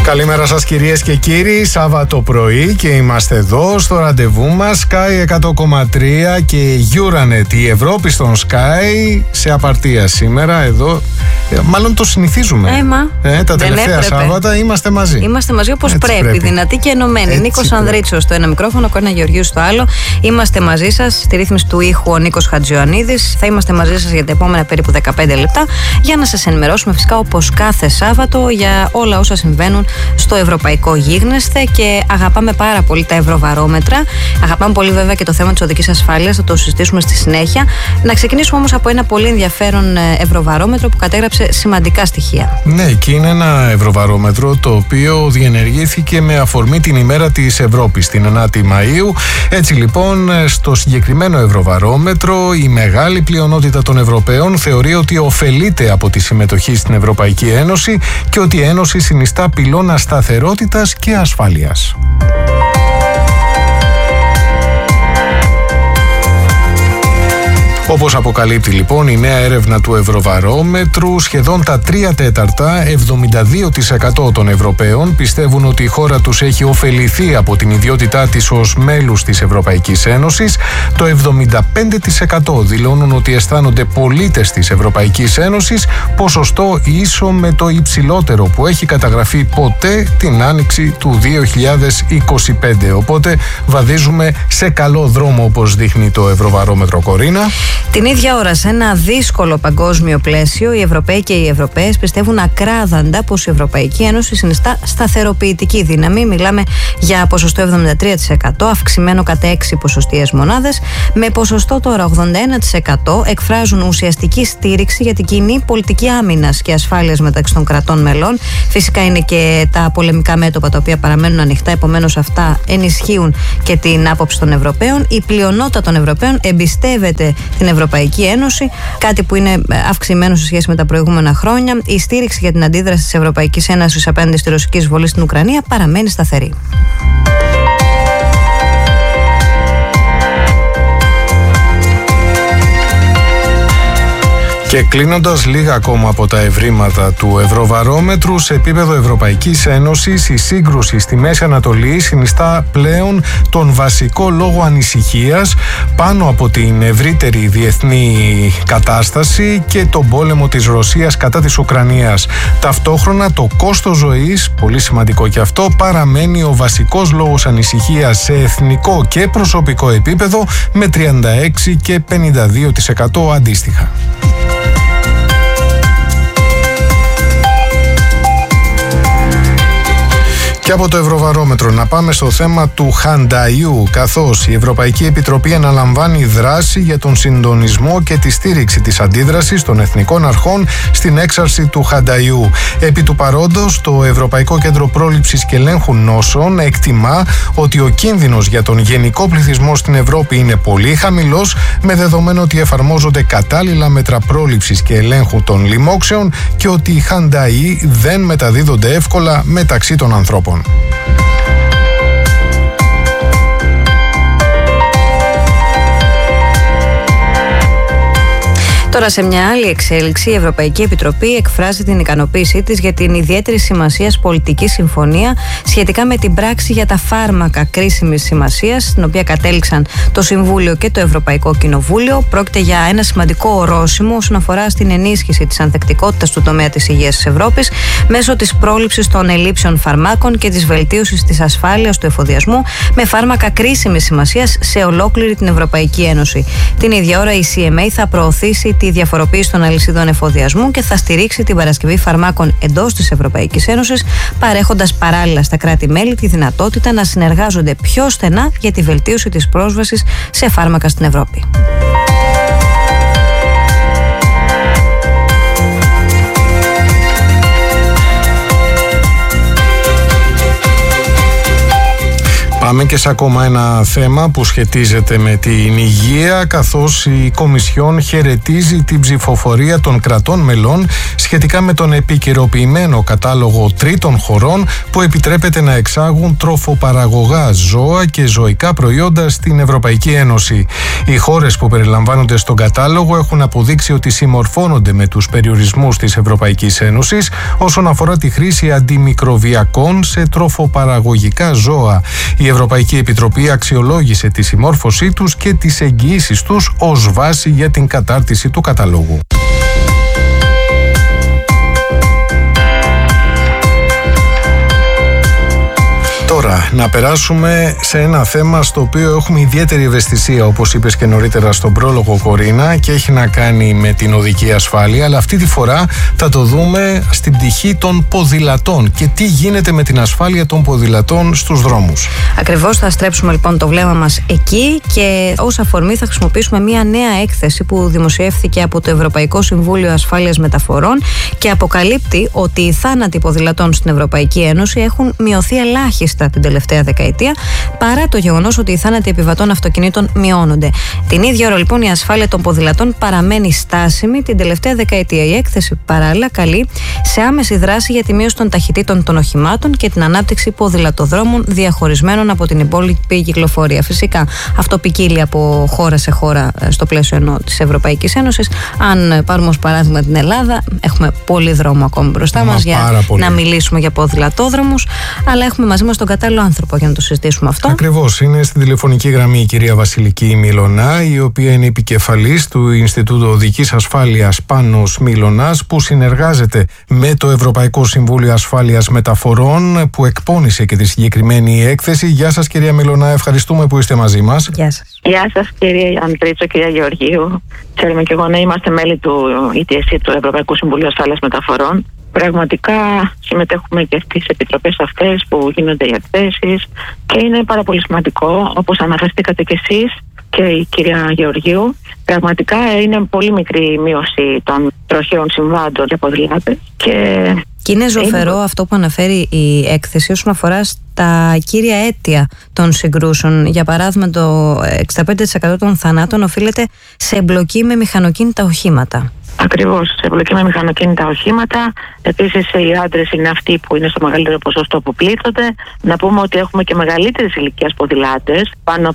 Καλημέρα σας κυρίες και κύριοι, Σάββατο πρωί και είμαστε εδώ στο ραντεβού μας Sky 100,3 και Euronet, η Ευρώπη στον Sky σε απαρτία σήμερα εδώ. Μάλλον το συνηθίζουμε. Τα τελευταία Σάββατα είμαστε μαζί. Είμαστε μαζί όπως πρέπει, δυνατοί και ενωμένοι. Νίκος Ανδρίτσος στο ένα μικρόφωνο, Κόρνα Γεωργίου στο άλλο. Είμαστε μαζί σας, στη ρύθμιση του ήχου ο Νίκος Χατζιωαννίδης. Θα είμαστε μαζί σας για τα επόμενα περίπου 15 λεπτά για να σας ενημερώσουμε φυσικά όπως κάθε Σάββατο για όλα όσα συμβαίνουν στο ευρωπαϊκό γίγνεσθε και αγαπάμε πάρα πολύ τα ευρωβαρόμετρα. Αγαπάμε πολύ βέβαια και το θέμα της οδικής ασφάλειας, θα το συζητήσουμε στη συνέχεια. Να ξεκινήσουμε όμως από ένα πολύ ενδιαφέρον ευρωβαρόμετρο που κατέγραψε σημαντικά στοιχεία. Ναι, και είναι ένα ευρωβαρόμετρο το οποίο διενεργήθηκε με αφορμή την ημέρα της Ευρώπης, την 9η Μαΐου. Έτσι λοιπόν, στο συγκεκριμένο ευρωβαρόμετρο, η μεγάλη πλειονότητα των Ευρωπαίων θεωρεί ότι ωφελείται από τη συμμετοχή στην Ευρωπαϊκή Ένωση και ότι η Ένωση συνιστά πυλώνα σταθερότητας και ασφάλειας. Όπως αποκαλύπτει λοιπόν η νέα έρευνα του Ευρωβαρόμετρου, σχεδόν τα 3/4, 72% των Ευρωπαίων πιστεύουν ότι η χώρα τους έχει ωφεληθεί από την ιδιότητά της ως μέλους της Ευρωπαϊκής Ένωσης. Το 75% δηλώνουν ότι αισθάνονται πολίτες της Ευρωπαϊκής Ένωσης, ποσοστό ίσο με το υψηλότερο που έχει καταγραφεί ποτέ την άνοιξη του 2025. Οπότε βαδίζουμε σε καλό δρόμο, όπως δείχνει το Ευρωβαρόμετρο, Κορίνα. Την ίδια ώρα, σε ένα δύσκολο παγκόσμιο πλαίσιο, οι Ευρωπαίοι και οι Ευρωπαίες πιστεύουν ακράδαντα πως η Ευρωπαϊκή Ένωση συνιστά σταθεροποιητική δύναμη. Μιλάμε για ποσοστό 73%, αυξημένο κατά 6 ποσοστιαίες μονάδες. Με ποσοστό τώρα 81% εκφράζουν ουσιαστική στήριξη για την κοινή πολιτική άμυνας και ασφάλειας μεταξύ των κρατών μελών. Φυσικά είναι και τα πολεμικά μέτωπα τα οποία παραμένουν ανοιχτά, επομένως αυτά ενισχύουν και την άποψη των Ευρωπαίων. Η πλειονότητα των Ευρωπαίων εμπιστεύεται την Ευρωπαϊκή Ένωση, κάτι που είναι αυξημένο σε σχέση με τα προηγούμενα χρόνια. Η στήριξη για την αντίδραση της Ευρωπαϊκής Ένωσης απέναντι στη ρωσική εισβολή στην Ουκρανία παραμένει σταθερή. Και κλείνοντας λίγα ακόμα από τα ευρήματα του Ευρωβαρόμετρου, σε επίπεδο Ευρωπαϊκής Ένωσης, η σύγκρουση στη Μέση Ανατολή συνιστά πλέον τον βασικό λόγο ανησυχίας πάνω από την ευρύτερη διεθνή κατάσταση και τον πόλεμο της Ρωσίας κατά της Ουκρανίας. Ταυτόχρονα το κόστος ζωής, πολύ σημαντικό και αυτό, παραμένει ο βασικός λόγος ανησυχίας σε εθνικό και προσωπικό επίπεδο, με 36% και 52% αντίστοιχα. Και από το Ευρωβαρόμετρο να πάμε στο θέμα του Χανταϊού, καθώς η Ευρωπαϊκή Επιτροπή αναλαμβάνει δράση για τον συντονισμό και τη στήριξη της αντίδρασης των εθνικών αρχών στην έξαρση του Χανταϊού. Επί του παρόντος, το Ευρωπαϊκό Κέντρο Πρόληψης και Ελέγχου Νόσων εκτιμά ότι ο κίνδυνος για τον γενικό πληθυσμό στην Ευρώπη είναι πολύ χαμηλός, με δεδομένο ότι εφαρμόζονται κατάλληλα μέτρα πρόληψης και ελέγχου των λοιμόξεων και ότι οι Χανταϊοί δεν μεταδίδονται εύκολα μεταξύ των ανθρώπων. Τώρα, σε μια άλλη εξέλιξη, η Ευρωπαϊκή Επιτροπή εκφράζει την ικανοποίησή της για την ιδιαίτερη σημασίας πολιτική συμφωνία σχετικά με την πράξη για τα φάρμακα κρίσιμης σημασίας, στην οποία κατέληξαν το Συμβούλιο και το Ευρωπαϊκό Κοινοβούλιο. Πρόκειται για ένα σημαντικό ορόσημο όσον αφορά στην ενίσχυση της ανθεκτικότητας του τομέα της υγείας της Ευρώπης μέσω της πρόληψης των ελλείψεων φαρμάκων και της βελτίωσης της ασφάλειας του εφοδιασμού με φάρμακα κρίσιμης σημασίας σε ολόκληρη την Ευρωπαϊκή Ένωση. Την ίδια ώρα, η CMA θα προωθήσει τη διαφοροποίηση των αλυσίδων εφοδιασμού και θα στηρίξει την παρασκευή φαρμάκων εντός της Ευρωπαϊκής Ένωσης, παρέχοντας παράλληλα στα κράτη-μέλη τη δυνατότητα να συνεργάζονται πιο στενά για τη βελτίωση της πρόσβασης σε φάρμακα στην Ευρώπη. Πάμε και σε ακόμα ένα θέμα που σχετίζεται με την υγεία, καθώς η Κομισιόν χαιρετίζει την ψηφοφορία των κρατών μελών σχετικά με τον επικαιροποιημένο κατάλογο τρίτων χωρών που επιτρέπεται να εξάγουν τροφοπαραγωγά ζώα και ζωικά προϊόντα στην Ευρωπαϊκή Ένωση. Οι χώρες που περιλαμβάνονται στον κατάλογο έχουν αποδείξει ότι συμμορφώνονται με τους περιορισμούς της Ευρωπαϊκής Ένωσης όσον αφορά τη χρήση αντιμικροβιακών σε τροφοπαραγωγικά ζώα. Η Ευρωπαϊκή Επιτροπή αξιολόγησε τη συμμόρφωσή τους και τις εγγυήσεις τους ως βάση για την κατάρτιση του καταλόγου. Τώρα, να περάσουμε σε ένα θέμα στο οποίο έχουμε ιδιαίτερη ευαισθησία, όπως είπες και νωρίτερα στον πρόλογο, Κορίνα, και έχει να κάνει με την οδική ασφάλεια, αλλά αυτή τη φορά θα το δούμε στην πτυχή των ποδηλατών και τι γίνεται με την ασφάλεια των ποδηλατών στους δρόμους. Ακριβώς, θα στρέψουμε λοιπόν το βλέμμα μας εκεί και ως αφορμή θα χρησιμοποιήσουμε μια νέα έκθεση που δημοσιεύθηκε από το Ευρωπαϊκό Συμβούλιο Ασφάλειας Μεταφορών και αποκαλύπτει ότι οι θάνατοι ποδηλατών στην Ευρωπαϊκή Ένωση έχουν μειωθεί ελάχιστα την τελευταία δεκαετία, παρά το γεγονός ότι οι θάνατοι επιβατών αυτοκινήτων μειώνονται. Την ίδια ώρα λοιπόν η ασφάλεια των ποδηλατών παραμένει στάσιμη την τελευταία δεκαετία. Η έκθεση παράλληλα καλεί σε άμεση δράση για τη μείωση των ταχυτήτων των οχημάτων και την ανάπτυξη ποδηλατοδρόμων διαχωρισμένων από την υπόλοιπη κυκλοφορία. Φυσικά αυτό ποικίλει από χώρα σε χώρα στο πλαίσιο της Ευρωπαϊκής Ένωσης. Αν πάρουμε ως παράδειγμα την Ελλάδα, έχουμε πολύ δρόμο ακόμη μπροστά μας για να μιλήσουμε για ποδηλατόδρομους, αλλά έχουμε μαζί μας τον κατάλληλο άνθρωπο για να το συζητήσουμε αυτό. Ακριβώς. Είναι στην τηλεφωνική γραμμή η κυρία Βασιλική Μιλωνά, η οποία είναι επικεφαλής του Ινστιτούτου Οδικής Ασφάλειας Πάνος Μιλωνάς, που συνεργάζεται με το Ευρωπαϊκό Συμβούλιο Ασφάλειας Μεταφορών, που εκπώνησε και τη συγκεκριμένη έκθεση. Γεια σας, κυρία Μιλωνά, ευχαριστούμε που είστε μαζί μας. Γεια σας. Γεια σας, κύριε Ανδρίτσο, κυρία Γεωργίου. Ξέρουμε και εγώ να είμαστε μέλη του ETSC, του Ευρωπαϊκού Συμβουλίου Ασφάλειας Μεταφορών. Πραγματικά συμμετέχουμε και στις επιτροπές αυτές που γίνονται οι εκθέσεις και είναι πάρα πολύ σημαντικό, όπως αναφερθήκατε κι εσείς και η κυρία Γεωργίου. Πραγματικά είναι πολύ μικρή η μείωση των τροχαίων συμβάντων για ποδηλάτες. Και είναι ζωφερό αυτό που αναφέρει η έκθεση όσον αφορά στα κύρια αίτια των συγκρούσεων. Για παράδειγμα, το 65% των θανάτων οφείλεται σε εμπλοκή με μηχανοκίνητα οχήματα. Ακριβώς, σε εμπλοκή με μηχανοκίνητα οχήματα. Επίσης, οι άντρες είναι αυτοί που είναι στο μεγαλύτερο ποσοστό που πλήττονται. Να πούμε ότι έχουμε και μεγαλύτερης ηλικίας ποδηλάτες.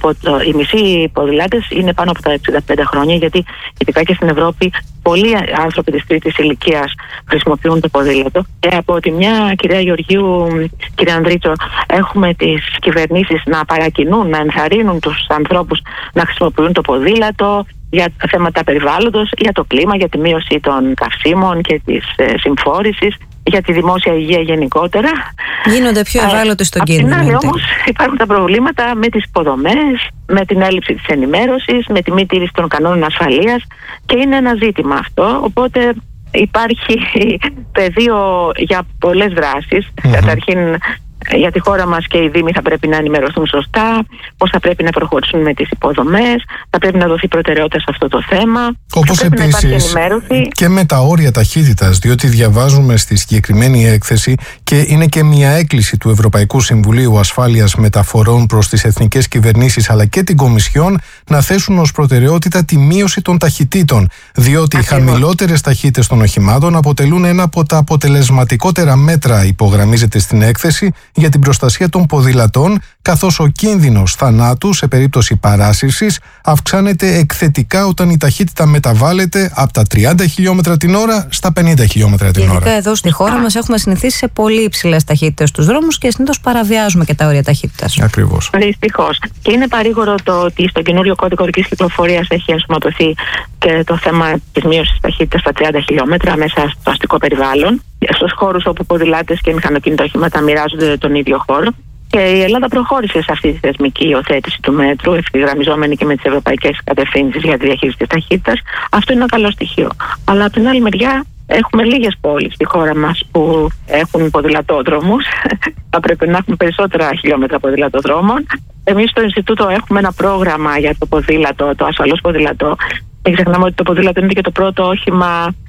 Οι μισοί ποδηλάτες είναι πάνω από τα 65 χρόνια, γιατί ειδικά και στην Ευρώπη πολλοί άνθρωποι της τρίτης ηλικίας χρησιμοποιούν το ποδήλατο. Και από τη μια, κυρία Γεωργίου, κύριε Ανδρίτσο, έχουμε τις κυβερνήσεις να παρακινούν, να ενθαρρύνουν τους ανθρώπους να χρησιμοποιούν το ποδήλατο για θέματα περιβάλλοντος, για το κλίμα, για τη μείωση των καυσίμων και της συμφόρησης, για τη δημόσια υγεία γενικότερα. Γίνονται πιο ευάλωτοι στον κίνδυνο. Απ' την άλλη όμως υπάρχουν τα προβλήματα με τις υποδομές, με την έλλειψη της ενημέρωσης, με τη μη τήρηση των κανόνων ασφαλείας και είναι ένα ζήτημα αυτό, οπότε υπάρχει πεδίο για πολλές δράσεις. Καταρχήν, για τη χώρα μας και οι Δήμοι θα πρέπει να ενημερωθούν σωστά, πώς θα πρέπει να προχωρήσουν με τις υποδομές, θα πρέπει να δοθεί προτεραιότητα σε αυτό το θέμα. Όπως επίσης και με τα όρια ταχύτητας, διότι διαβάζουμε στη συγκεκριμένη έκθεση και είναι και μια έκκληση του Ευρωπαϊκού Συμβουλίου Ασφάλειας Μεταφορών προς τις εθνικές κυβερνήσεις αλλά και την Κομισιόν να θέσουν ως προτεραιότητα τη μείωση των ταχυτήτων, διότι οι χαμηλότερες ταχύτητες των οχημάτων αποτελούν ένα από τα αποτελεσματικότερα μέτρα, υπογραμμίζεται στην έκθεση, για την προστασία των ποδηλατών, καθώς ο κίνδυνος θανάτου σε περίπτωση παράσυρσης αυξάνεται εκθετικά όταν η ταχύτητα μεταβάλλεται από τα 30 χιλιόμετρα την ώρα στα 50 χιλιόμετρα την ώρα. Ειδικά εδώ στη χώρα μας έχουμε συνηθίσει σε πολύ υψηλές ταχύτητες στους δρόμους και συνήθως παραβιάζουμε και τα όρια ταχύτητας. Ακριβώς. Δυστυχώς. Και είναι παρήγορο το ότι στο καινούριο κώδικο οδικής κυκλοφορίας έχει ενσωματωθεί και το θέμα της μείωσης ταχύτητας στα 30 χιλιόμετρα μέσα στο αστικό περιβάλλον, στους χώρους όπου ποδηλάτες και μηχανοκίνητα οχήματα μοιράζονται τον ίδιο χώρο. Και η Ελλάδα προχώρησε σε αυτή τη θεσμική υιοθέτηση του μέτρου, ευθυγραμμιζόμενη και με τις ευρωπαϊκές κατευθύνσεις για τη διαχείριση της ταχύτητας. Αυτό είναι ένα καλό στοιχείο. Αλλά από την άλλη μεριά, έχουμε λίγες πόλεις στη χώρα μας που έχουν ποδηλατόδρομους. Θα πρέπει να έχουμε περισσότερα χιλιόμετρα ποδηλατοδρόμων. Εμείς στο Ινστιτούτο έχουμε ένα πρόγραμμα για το ποδήλατο, το ασφαλώς ποδήλατο. Μην ξεχνάμε ότι το ποδήλατο είναι και το πρώτο όχημα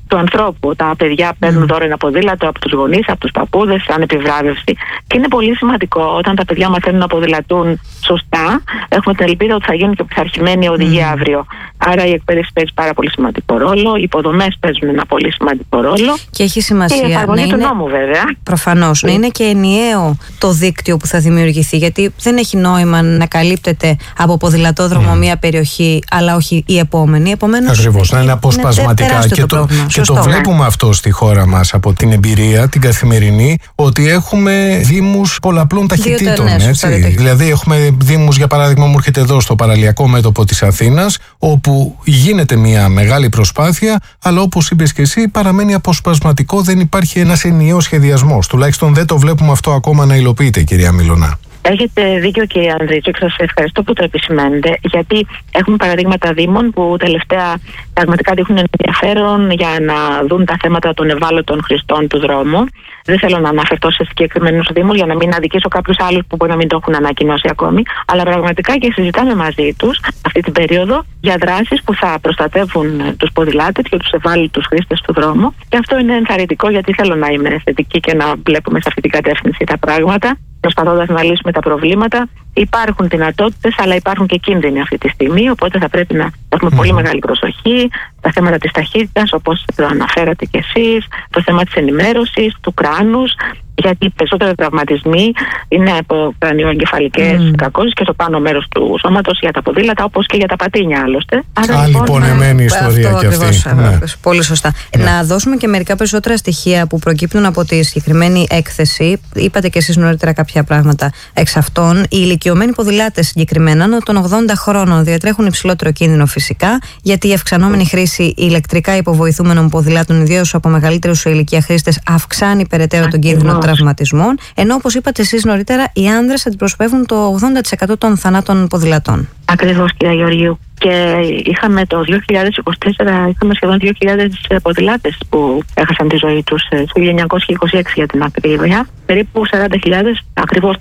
του ανθρώπου. Τα παιδιά παίρνουν δώρο ένα ποδήλατο από τους γονείς, από τους παππούδες, σαν επιβράβευση. Και είναι πολύ σημαντικό όταν τα παιδιά μαθαίνουν να ποδηλατούν σωστά. Έχουμε την ελπίδα ότι θα γίνουν και πειθαρχημένοι οδηγοί αύριο. Άρα η εκπαίδευση παίζει πάρα πολύ σημαντικό ρόλο. Οι υποδομές παίζουν ένα πολύ σημαντικό ρόλο. Και έχει σημασία και η εφαρμογή του νόμου, βέβαια. Προφανώς. Να είναι και ενιαίο το δίκτυο που θα δημιουργηθεί. Γιατί δεν έχει νόημα να καλύπτεται από ποδηλατόδρομο μία περιοχή, αλλά όχι η επόμενη. Επομένως, ακριβώς, να είναι αποσπασματικά. Και το βλέπουμε αυτό στη χώρα μας από την εμπειρία, την καθημερινή, ότι έχουμε δήμους πολλαπλών ταχυτήτων. Δηλαδή, έχουμε δήμους, για παράδειγμα, μου έρχεται εδώ στο παραλιακό μέτωπο της Αθήνας, όπου γίνεται μια μεγάλη προσπάθεια, αλλά όπως είπες και εσύ, παραμένει αποσπασματικό, δεν υπάρχει ένας ενιαίος σχεδιασμός. Τουλάχιστον δεν το βλέπουμε αυτό ακόμα να υλοποιείται, κυρία Μιλωνά. Έχετε δίκιο, κύριε Ανδρίτσο, και σας ευχαριστώ που το επισημαίνετε, γιατί έχουμε παραδείγματα δήμων που τελευταία πραγματικά δείχνουν ενδιαφέρον για να δουν τα θέματα των ευάλωτων χρηστών του δρόμου. Δεν θέλω να αναφερθώ σε συγκεκριμένους δήμους για να μην αδικήσω κάποιους άλλους που μπορεί να μην το έχουν ανακοινώσει ακόμη, αλλά πραγματικά και συζητάμε μαζί τους αυτή την περίοδο για δράσεις που θα προστατεύουν τους ποδηλάτες και τους ευάλωτους χρήστες του δρόμου. Και αυτό είναι ενθαρρυντικό, γιατί θέλω να είμαι θετική και να βλέπουμε σε αυτή την κατεύθυνση τα πράγματα, προσπαθώντας να λύσουμε τα προβλήματα. Υπάρχουν δυνατότητες, αλλά υπάρχουν και κίνδυνοι αυτή τη στιγμή, οπότε θα πρέπει να έχουμε πολύ μεγάλη προσοχή. Τα θέματα της ταχύτητας, όπως το αναφέρατε κι εσείς, το θέμα της ενημέρωσης, του κράνους, γιατί οι περισσότεροι τραυματισμοί είναι από κρανιοεγκεφαλικές κακώσεις και στο πάνω μέρος του σώματος για τα ποδήλατα, όπως και για τα πατίνια άλλωστε. Άλλη πονεμένη ιστορία αυτό και αυτή. Ναι. Πολύ σωστά. Ναι. Να δώσουμε και μερικά περισσότερα στοιχεία που προκύπτουν από τη συγκεκριμένη έκθεση. Είπατε και εσείς νωρίτερα κάποια πράγματα εξ αυτών. Οι ηλικιωμένοι ποδηλάτες συγκεκριμένα των 80 χρόνων διατρέχουν υψηλότερο κίνδυνο φυσικά, γιατί η αυξανόμενη χρήση ηλεκτρικά υποβοηθούμενων ποδηλάτων, ιδίως από μεγαλύτερους σε ηλικία χρήστες, αυξάνει περαιτέρω τον κίνδυνο τραυματισμών. Ενώ, όπως είπατε εσείς νωρίτερα, οι άνδρες αντιπροσωπεύουν το 80% των θανάτων ποδηλατών. Ακριβώς, κύριε Γεωργίου. Και είχαμε το 2024, είχαμε σχεδόν 2.000 ποδηλάτες που έχασαν τη ζωή τους, 1926 για την ακρίβεια. Περίπου 40.000, ακριβώς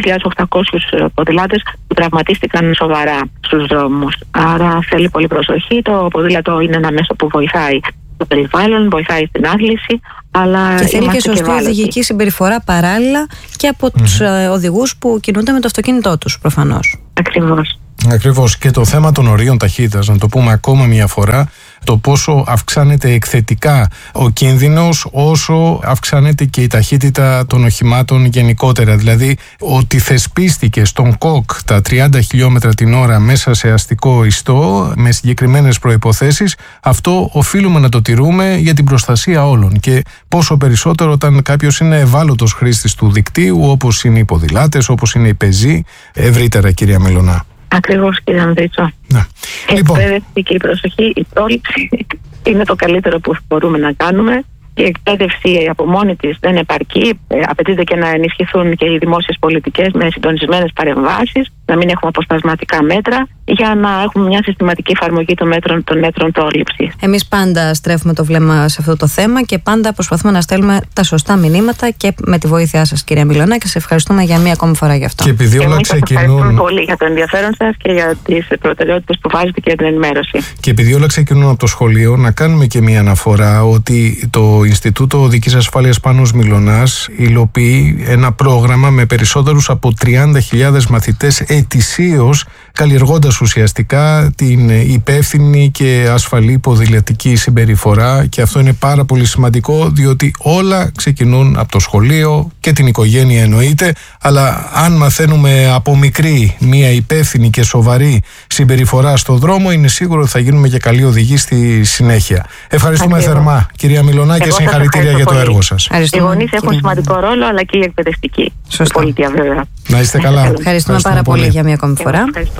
33.800 ποδηλάτες που τραυματίστηκαν σοβαρά στους δρόμους. Άρα θέλει πολύ προσοχή. Το ποδήλατο είναι ένα μέσο που βοηθάει το περιβάλλον, βοηθάει στην άθληση, αλλά και θέλει και σωστή οδηγική συμπεριφορά παράλληλα και από τους οδηγούς που κινούνται με το αυτοκίνητό τους, προφανώς. Ακριβώς. Ακριβώς. Και το θέμα των ορίων ταχύτητας, να το πούμε ακόμα μια φορά, το πόσο αυξάνεται εκθετικά ο κίνδυνος όσο αυξάνεται και η ταχύτητα των οχημάτων γενικότερα. Δηλαδή ότι θεσπίστηκε στον ΚΟΚ τα 30 χιλιόμετρα την ώρα μέσα σε αστικό ιστό με συγκεκριμένες προϋποθέσεις, αυτό οφείλουμε να το τηρούμε για την προστασία όλων, και πόσο περισσότερο όταν κάποιος είναι ευάλωτος χρήστης του δικτύου, όπως είναι οι ποδηλάτες, όπως είναι οι πεζοί, ευρύτερα, κυρία Μιλωνά. Ακριβώς, κύριε Ανδρίτσο. Ναι. Η εκπαίδευση και η προσοχή, η πρόληψη είναι το καλύτερο που μπορούμε να κάνουμε. Η εκπαίδευση από μόνη της δεν επαρκεί. Απαιτείται και να ενισχυθούν και οι δημόσιες πολιτικές με συντονισμένες παρεμβάσεις, να μην έχουμε αποσπασματικά μέτρα, για να έχουμε μια συστηματική εφαρμογή των μέτρων πρόληψης. Εμείς πάντα στρέφουμε το βλέμμα σε αυτό το θέμα και πάντα προσπαθούμε να στέλνουμε τα σωστά μηνύματα, και με τη βοήθειά σας, κυρία Μιλωνά, και σε ευχαριστούμε για μία ακόμη φορά γι' αυτό. Και επειδή όλα ξεκινούν πολύ για το ενδιαφέρον σας και για τις προτεραιότητες που βάζετε και για την ενημέρωση. Και επειδή όλα ξεκινούν από το σχολείο, να κάνουμε και μία αναφορά ότι το Ινστιτούτο Οδικής Ασφάλειας Πάνος Μιλωνάς υλοποιεί ένα πρόγραμμα με περισσότερους από 30.000 μαθητές ετησίως, καλλιεργώντας ουσιαστικά την υπεύθυνη και ασφαλή ποδηλατική συμπεριφορά, και αυτό είναι πάρα πολύ σημαντικό, διότι όλα ξεκινούν από το σχολείο και την οικογένεια εννοείται, αλλά αν μαθαίνουμε από μικρή μια υπεύθυνη και σοβαρή συμπεριφορά στο δρόμο, είναι σίγουρο ότι θα γίνουμε και καλοί οδηγοί στη συνέχεια. Ευχαριστούμε θερμά, κυρία Μιλωνά, και συγχαρητήρια για το έργο σας. Οι γονείς έχουν σημαντικό ρόλο, αλλά και οι εκπαιδευτικοί. Σωστά. Πολιτεία, βέβαια. Να είστε καλά. Ευχαριστούμε πάρα πολύ για μια ακόμη φορά.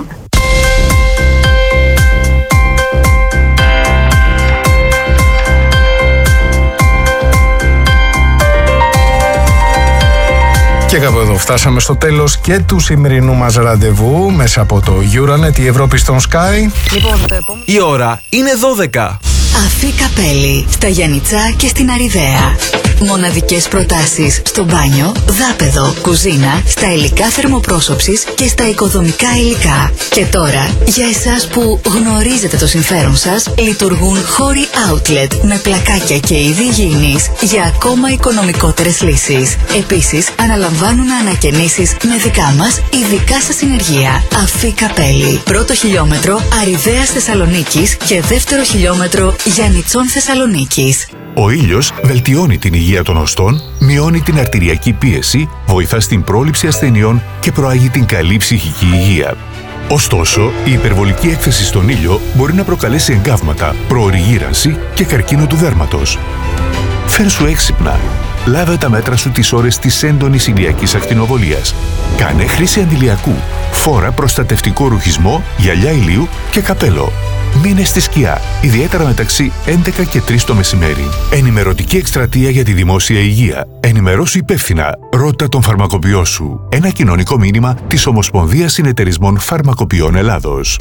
Και κάπου εδώ φτάσαμε στο τέλος και του σημερινού μας ραντεβού μέσα από το Euronet, η Ευρώπη στον Sky. Λοιπόν, η ώρα είναι 12. Αφή Καπέλη, στα Γιαννιτσά και στην Αριδαία. Μοναδικές προτάσεις στο μπάνιο, δάπεδο, κουζίνα, στα υλικά θερμοπρόσωψης και στα οικοδομικά υλικά. Και τώρα, για εσάς που γνωρίζετε το συμφέρον σας, λειτουργούν χώροι outlet με πλακάκια και είδη υγιεινής για ακόμα οικονομικότερες λύσεις. Επίσης, αναλαμβάνουν ανακαινήσεις με δικά μας ειδικά σας συνεργεία. Αφή Καπέλη. Πρώτο χιλιόμετρο Αριδαίας Θεσσαλονίκης και δεύτερο χιλιόμετρο Γιαννιτσών Θεσσαλονίκης. Ο ήλιος βελτιώνει την υγεία των οστών, μειώνει την αρτηριακή πίεση, βοηθά στην πρόληψη ασθενειών και προάγει την καλή ψυχική υγεία. Ωστόσο, η υπερβολική έκθεση στον ήλιο μπορεί να προκαλέσει εγκάβματα, προοριγύρανση και καρκίνο του δέρματος. Φέρσου έξυπνα. Λάβε τα μέτρα σου τις ώρες της έντονης ηλιακής ακτινοβολίας. Κάνε χρήση αντιλιακού. Φόρα προστατευτικό ρουχισμό, γυαλιά ηλίου και καπέλο. Μείνε στη σκιά, ιδιαίτερα μεταξύ 11 και 3 το μεσημέρι. Ενημερωτική εκστρατεία για τη δημόσια υγεία. Ενημερώσου υπεύθυνα. Ρώτα τον φαρμακοποιό σου. Ένα κοινωνικό μήνυμα της Ομοσπονδίας Συνεταιρισμών Φαρμακοποιών Ελλάδος.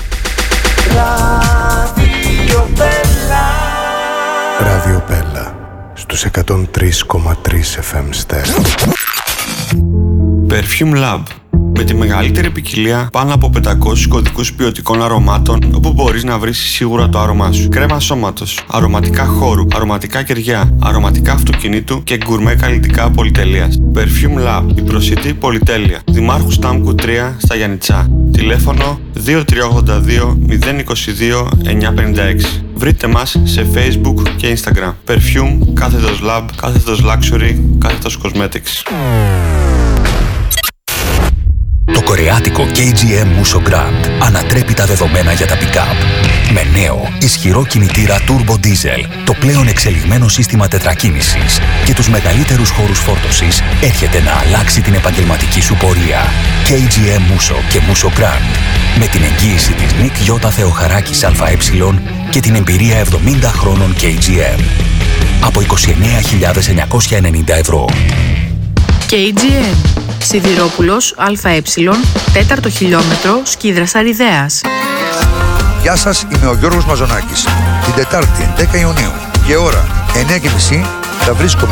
Ράδιο Πέλα στους 103,3 FM στέρεο. Perfume Lab. Με τη μεγαλύτερη ποικιλία πάνω από 500 κωδικούς ποιοτικών αρωμάτων, όπου μπορείς να βρεις σίγουρα το άρωμά σου. Κρέμα σώματος, αρωματικά χώρου, αρωματικά κεριά, αρωματικά αυτοκινήτου και γκουρμέ καλλιτικά πολυτελείας. Perfume Lab, η προσιτή πολυτέλεια. Δημάρχου Στάμκου 3 στα Γιαννιτσά. Τηλέφωνο 2382 022 956. Βρείτε μας σε Facebook και Instagram. Perfume, κάθετος Lab, κάθετος Luxury, κάθετος Cosmetics. Το κορεάτικο KGM Musso Grand ανατρέπει τα δεδομένα για τα pick-up. Με νέο, ισχυρό κινητήρα Turbo Diesel, το πλέον εξελιγμένο σύστημα τετρακίνησης και τους μεγαλύτερους χώρους φόρτωσης, έρχεται να αλλάξει την επαγγελματική σου πορεία. KGM Musso και Musso Grand. Με την εγγύηση της Νικ Γιώτα Θεοχαράκης ΑΕ και την εμπειρία 70 χρόνων KGM. Από 29.990 ευρώ. KGM. Σιδηρόπουλος ΑΕ, 4ο χιλιόμετρο, Σκίδρας Αριδαίας. Γεια σας, είμαι ο Γιώργος Μαζονάκης. Την Τετάρτη, 10 Ιουνίου και ώρα 9:30 θα βρίσκομαι